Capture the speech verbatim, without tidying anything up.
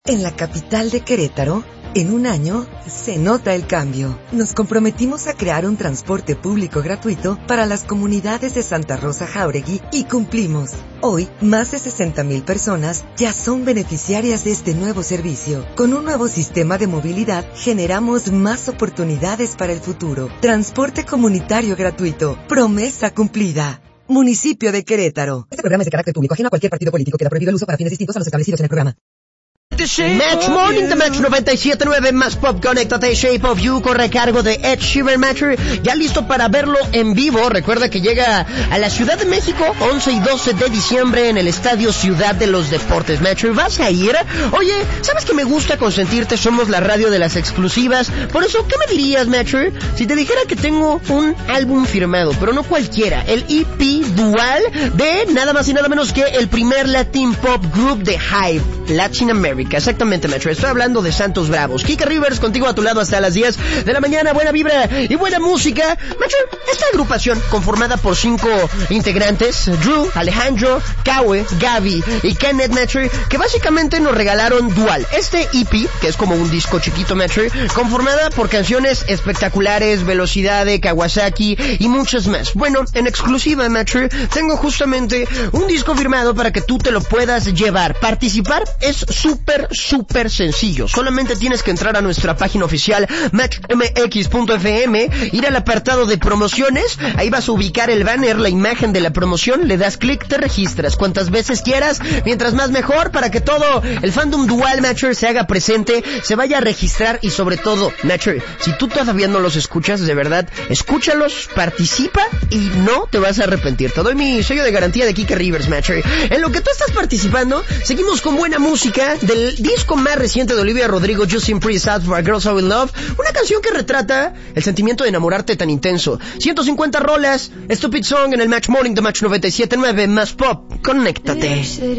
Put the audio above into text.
En la capital de Querétaro, en un año, se nota el cambio. Nos comprometimos a crear un transporte público gratuito para las comunidades de Santa Rosa Jáuregui y cumplimos. Hoy, más de sesenta mil personas ya son beneficiarias de este nuevo servicio. Con un nuevo sistema de movilidad, generamos más oportunidades para el futuro. Transporte comunitario gratuito. Promesa cumplida. Municipio de Querétaro. Este programa es de carácter público, ajeno a cualquier partido político. Queda prohibido el uso para fines distintos a los establecidos en el programa. Match Morning, The Match noventa y siete punto nueve, más pop, conéctate, Shape of You, corre a cargo de Ed Sheeran. Match, ya listo para verlo en vivo. Recuerda que llega a la Ciudad de México, once y doce de diciembre, en el Estadio Ciudad de los Deportes. Match, ¿vas a ir? Oye, ¿sabes que me gusta consentirte? Somos la radio de las exclusivas. Por eso, ¿qué me dirías, Match, si te dijera que tengo un álbum firmado, pero no cualquiera, el E P dual de nada más y nada menos que el primer Latin Pop Group de Hype, Latin America? Exactamente, Metro. Estoy hablando de Santos Bravos. Kike Rivers contigo a tu lado hasta las diez de la mañana. Buena vibra y buena música. Metro, esta agrupación conformada por cinco integrantes, Drew, Alejandro, Kawe, Gaby y Kenneth, Metro, que básicamente nos regalaron Dual. Este E P, que es como un disco chiquito, Metro, conformada por canciones espectaculares, Velocidad de Kawasaki y muchas más. Bueno, en exclusiva, Metro, tengo justamente un disco firmado para que tú te lo puedas llevar. Participar es súper súper sencillo. Solamente tienes que entrar a nuestra página oficial match m x punto f m, ir al apartado de promociones, ahí vas a ubicar el banner, la imagen de la promoción, le das clic, te registras cuantas veces quieras, mientras más mejor, para que todo el fandom dual, Matcher, se haga presente, se vaya a registrar y sobre todo, Matcher, si tú todavía no los escuchas, de verdad, escúchalos, participa y no te vas a arrepentir. Te doy mi sello de garantía de Kike Rivers, Matcher. En lo que tú estás participando, seguimos con buena música del disco más reciente de Olivia Rodrigo, Justin Priest, Out for a Girl So In Love, una canción que retrata el sentimiento de enamorarte tan intenso. ciento cincuenta rolas, Stupid Song en el Match Morning de Match noventa y siete punto nueve, más pop, conéctate.